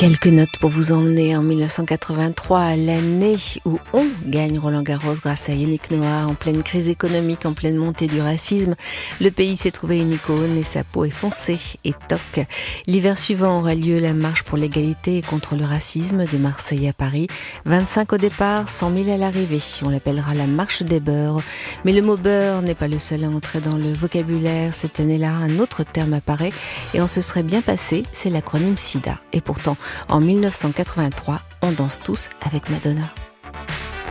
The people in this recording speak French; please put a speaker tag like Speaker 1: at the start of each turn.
Speaker 1: Quelques notes pour vous emmener en 1983, l'année où on gagne Roland-Garros grâce à Yannick Noah, en pleine crise économique, en pleine montée du racisme. Le pays s'est trouvé une icône et sa peau est foncée et toque. L'hiver suivant aura lieu la marche pour l'égalité et contre le racisme de Marseille à Paris. 25 au départ, 100 000 à l'arrivée. On l'appellera la marche des beurs. Mais le mot beurre n'est pas le seul à entrer dans le vocabulaire. Cette année-là, un autre terme apparaît et on se serait bien passé, c'est l'acronyme SIDA. Et pourtant, en 1983, on danse tous avec Madonna.